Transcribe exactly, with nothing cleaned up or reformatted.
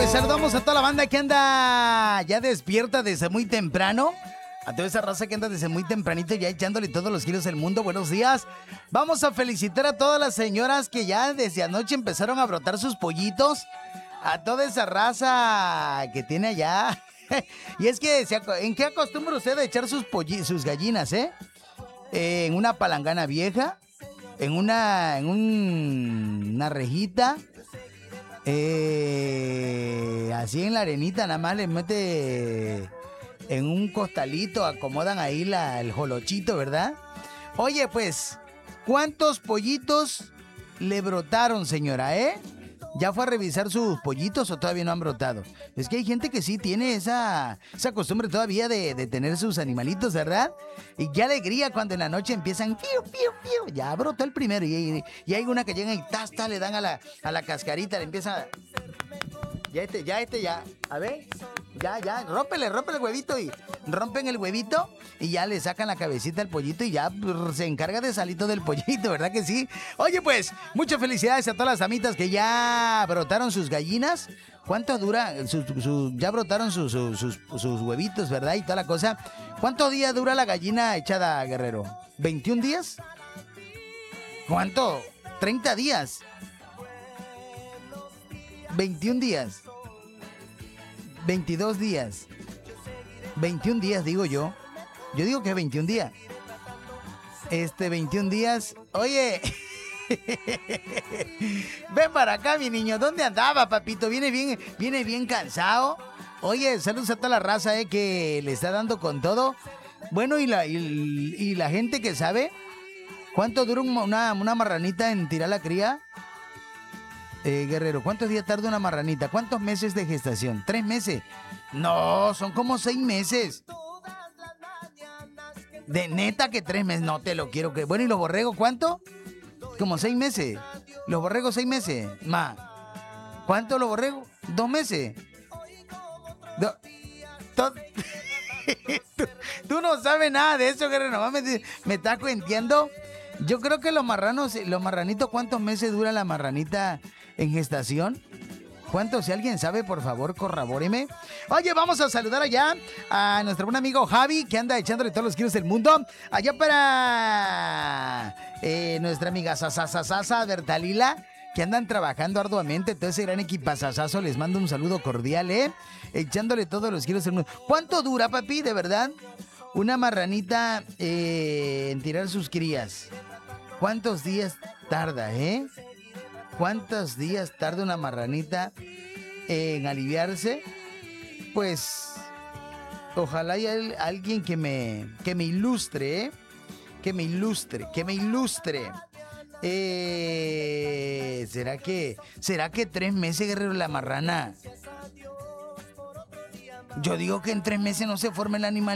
saludamos a toda la banda que anda ya despierta desde muy temprano. A toda esa raza que anda desde muy tempranito ya echándole todos los kilos del mundo. Buenos días. Vamos a felicitar a todas las señoras que ya desde anoche empezaron a brotar sus pollitos. A toda esa raza que tiene allá. Y es que, ¿en qué acostumbra usted a echar sus, polli- sus gallinas, eh? Eh, ¿En una palangana vieja? ¿En una, en un- una rejita? Eh, así en la arenita nada más le mete en un costalito, acomodan ahí la, el jolochito, ¿verdad? Oye, pues, ¿cuántos pollitos le brotaron, señora, eh? ¿Ya fue a revisar sus pollitos o todavía no han brotado? Es que hay gente que sí tiene esa, esa costumbre todavía de, de tener sus animalitos, ¿verdad? Y qué alegría cuando en la noche empiezan, piu, piu, piu, ya brotó el primero. Y, y, y hay una que llega y tasta, le dan a la, a la cascarita, le empiezan a... Ya este, ya este, ya. A ver, ya, ya, rómpele, rómpele el huevito y rompen el huevito y ya le sacan la cabecita al pollito y ya brr, se encarga de salito del pollito, ¿verdad que sí? Oye, pues, muchas felicidades a todas las damitas que ya brotaron sus gallinas. ¿Cuánto dura? Su, su- ya brotaron sus, sus, sus- sus huevitos, ¿verdad? Y toda la cosa. ¿Cuántos días dura la gallina echada, guerrero? ¿veintiún días? ¿Cuánto? ¿treinta días? veintiún días. veintidós días. veintiún días, digo yo. Yo digo que veintiún días. Este, veintiún días. Oye. Ven para acá, mi niño. ¿Dónde andaba, papito? Viene bien, viene bien cansado. Oye, saludos a toda la raza, eh, que le está dando con todo. Bueno, y la, y, y la gente que sabe cuánto dura un- una, una marranita en tirar la cría. Eh, Guerrero, ¿cuántos días tarda una marranita? ¿Cuántos meses de gestación? ¿Tres meses? No, son como seis meses. De neta que tres meses. No te lo quiero que... Bueno, ¿y los borregos cuánto? Como seis meses. Los borregos seis meses. Ma. ¿Cuánto los borregos? Dos meses. Do- to- tú, tú no sabes nada de eso, Guerrero. Nomás me, me estás cuenteando. Yo creo que los marranos, los marranitos, ¿cuántos meses dura la marranita en gestación? ¿Cuánto? Si alguien sabe, por favor, corrobóreme. Oye, vamos a saludar allá a nuestro buen amigo Javi, que anda echándole todos los kilos del mundo. Allá para eh, nuestra amiga Sasasasasa Bertalila, que andan trabajando arduamente. Todo ese gran equipazazazo, les mando un saludo cordial, ¿eh? Echándole todos los kilos del mundo. ¿Cuánto dura, papi, de verdad? Una marranita eh, en tirar sus crías. ¿Cuántos días tarda, eh? ¿Cuántos días tarda una marranita en aliviarse? Pues, ojalá haya al- alguien que me, que me ilustre, ¿eh? Que me ilustre, que me ilustre. Eh, ¿será que, será que tres meses, Guerrero, la marrana? Yo digo que en tres meses no se forma el animal.